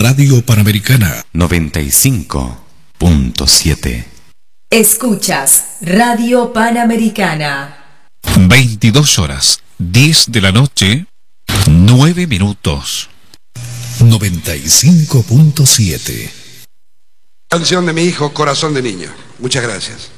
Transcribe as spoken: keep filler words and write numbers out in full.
Radio Panamericana noventa y cinco punto siete. Escuchas Radio Panamericana. veintidós horas, diez de la noche, nueve minutos. noventa y cinco punto siete. Canción de mi hijo, Corazón de Niño. Muchas gracias.